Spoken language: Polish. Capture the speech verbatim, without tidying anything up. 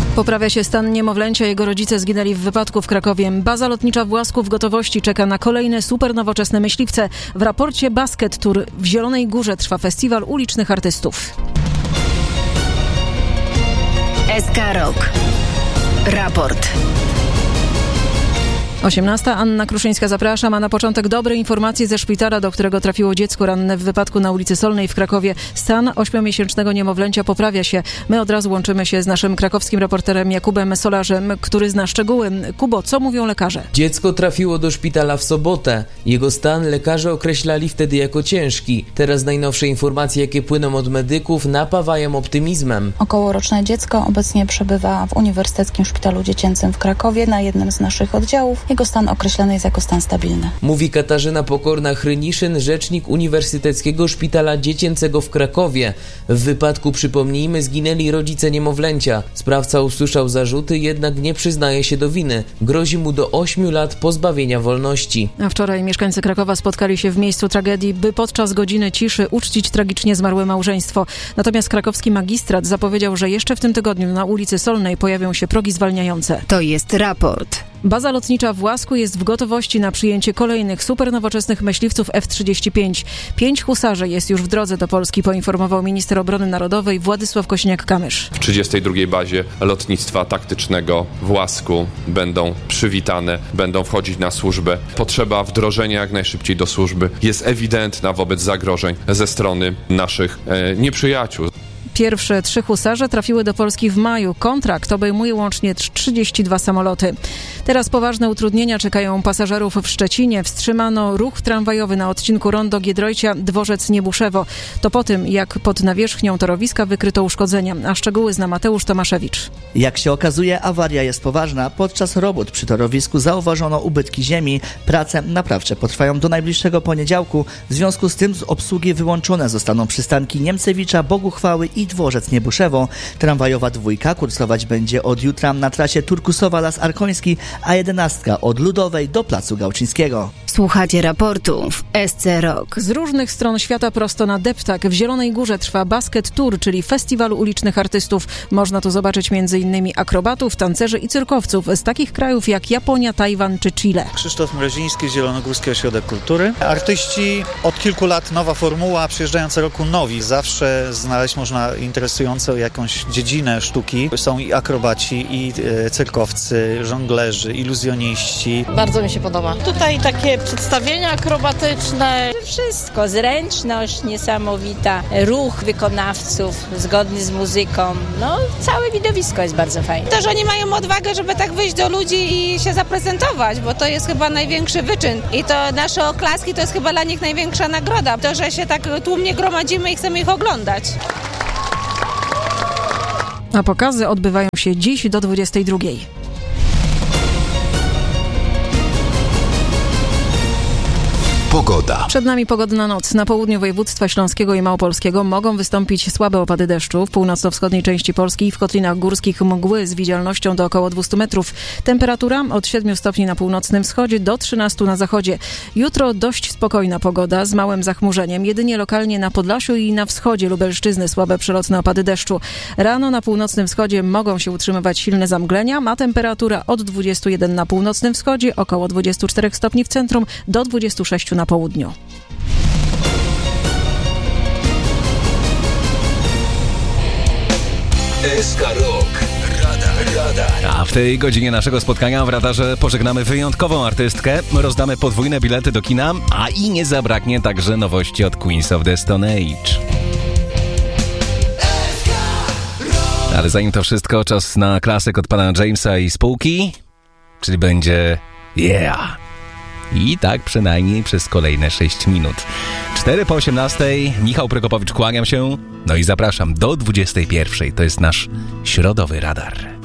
Poprawia się stan niemowlęcia. Jego rodzice zginęli w wypadku w Krakowie. Baza lotnicza w Błasku w gotowości czeka na kolejne supernowoczesne myśliwce. W raporcie Basket Tour w Zielonej Górze trwa festiwal ulicznych artystów. S K Rock. Raport. osiemnasta. Anna Kruszyńska, zapraszam. A na początek dobre informacje ze szpitala, do którego trafiło dziecko ranne w wypadku na ulicy Solnej w Krakowie. Stan ośmiomiesięcznego niemowlęcia poprawia się. My od razu łączymy się z naszym krakowskim reporterem Jakubem Solarzem, który zna szczegóły. Kubo, co mówią lekarze? Dziecko trafiło do szpitala w sobotę. Jego stan lekarze określali wtedy jako ciężki. Teraz najnowsze informacje, jakie płyną od medyków, napawają optymizmem. Okołoroczne dziecko obecnie przebywa w Uniwersyteckim Szpitalu Dziecięcym w Krakowie na jednym z naszych oddziałów. Jego stan określony jest jako stan stabilny. Mówi Katarzyna Pokorna-Hryniszyn, rzecznik Uniwersyteckiego Szpitala Dziecięcego w Krakowie. W wypadku, przypomnijmy, zginęli rodzice niemowlęcia. Sprawca usłyszał zarzuty, jednak nie przyznaje się do winy. Grozi mu do ośmiu lat pozbawienia wolności. A wczoraj mieszkańcy Krakowa spotkali się w miejscu tragedii, by podczas godziny ciszy uczcić tragicznie zmarłe małżeństwo. Natomiast krakowski magistrat zapowiedział, że jeszcze w tym tygodniu na ulicy Solnej pojawią się progi zwalniające. To jest raport. Baza lotnicza w Błasku jest w gotowości na przyjęcie kolejnych supernowoczesnych myśliwców F trzydzieści pięć. Pięć husarzy jest już w drodze do Polski, poinformował minister obrony narodowej Władysław Kośniak-Kamysz. W trzydziestej drugiej bazie lotnictwa taktycznego w Błasku będą przywitane, będą wchodzić na służbę. Potrzeba wdrożenia jak najszybciej do służby jest ewidentna wobec zagrożeń ze strony naszych e, nieprzyjaciół. Pierwsze trzy husarze trafiły do Polski w maju. Kontrakt obejmuje łącznie trzydzieści dwa samoloty. Teraz poważne utrudnienia czekają pasażerów w Szczecinie. Wstrzymano ruch tramwajowy na odcinku Rondo Giedroycia Dworzec Niebuszewo. To po tym, jak pod nawierzchnią torowiska wykryto uszkodzenia. A szczegóły zna Mateusz Tomaszewicz. Jak się okazuje, awaria jest poważna. Podczas robót przy torowisku zauważono ubytki ziemi. Prace naprawcze potrwają do najbliższego poniedziałku. W związku z tym z obsługi wyłączone zostaną przystanki Niemcewicza, Boguchwały i Dworzec Niebuszewo. Tramwajowa dwójka kursować będzie od jutra na trasie Turkusowa-Las Arkoński, a jedenastka od Ludowej do Placu Gałczyńskiego. Słuchacie raportu w S C Rock. Z różnych stron świata prosto na deptak w Zielonej Górze trwa Basket Tour, czyli festiwal ulicznych artystów. Można tu zobaczyć m.in. akrobatów, tancerzy i cyrkowców z takich krajów jak Japonia, Tajwan czy Chile. Krzysztof Mroziński, Zielonogórski Ośrodek Kultury. Artyści od kilku lat nowa formuła, przyjeżdżają co roku nowi. Zawsze znaleźć można interesującą jakąś dziedzinę sztuki. Są i akrobaci, i e, cyrkowcy, żonglerzy, iluzjoniści. Bardzo mi się podoba. Tutaj takie przedstawienia akrobatyczne, wszystko, zręczność niesamowita, ruch wykonawców zgodny z muzyką, no całe widowisko jest bardzo fajne. To, że oni mają odwagę, żeby tak wyjść do ludzi i się zaprezentować, bo to jest chyba największy wyczyn i to nasze oklaski to jest chyba dla nich największa nagroda, to, że się tak tłumnie gromadzimy i chcemy ich oglądać. A pokazy odbywają się dziś do dwudziestej drugiej. Pogoda. Przed nami pogodna noc. Na południu województwa śląskiego i małopolskiego mogą wystąpić słabe opady deszczu. W północno-wschodniej części Polski i w kotlinach górskich mgły z widzialnością do około dwieście metrów. Temperatura od siedmiu stopni na północnym wschodzie do trzynastu na zachodzie. Jutro dość spokojna pogoda z małym zachmurzeniem. Jedynie lokalnie na Podlasiu i na wschodzie Lubelszczyzny słabe przelotne opady deszczu. Rano na północnym wschodzie mogą się utrzymywać silne zamglenia, a temperatura od dwudziestu jeden na północnym wschodzie, około dwudziestu czterech stopni w centrum do dwudziestu sześciu na południu. S K Rock. Radar. Radar. A w tej godzinie naszego spotkania w radarze pożegnamy wyjątkową artystkę, rozdamy podwójne bilety do kina, a i nie zabraknie także nowości od Queens of the Stone Age. Ale zanim to wszystko, czas na klasyk od pana Jamesa i spółki, czyli będzie Yeah! I tak przynajmniej przez kolejne sześć minut. cztery po osiemnastej, Michał Prokopowicz, kłaniam się, no i zapraszam do dwudziestej pierwszej. To jest nasz środowy radar.